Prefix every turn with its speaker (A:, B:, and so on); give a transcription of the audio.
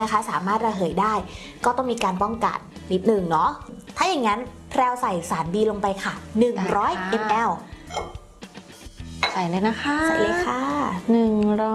A: นะคะสามารถระเหยได้ก็ต้องมีการป้องกันนิดนึงเนาะถ้าอย่างนั้นแพรวใส่สารบีลงไปค่ะ100 ml
B: ใส่เลยนะคะ
A: ใส่เลยค่ะ
B: 100